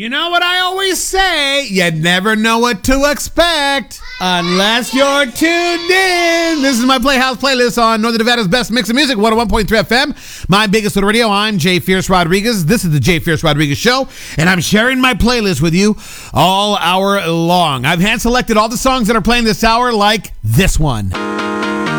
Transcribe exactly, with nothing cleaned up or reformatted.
You know what I always say? You never know what to expect unless you're tuned in. This is my Playhouse playlist on Northern Nevada's best mix of music, one oh one point three F M. My biggest little radio. I'm Jay Fierce Rodriguez. This is the Jay Fierce Rodriguez Show, and I'm sharing my playlist with you all hour long. I've hand selected all the songs that are playing this hour, like this one.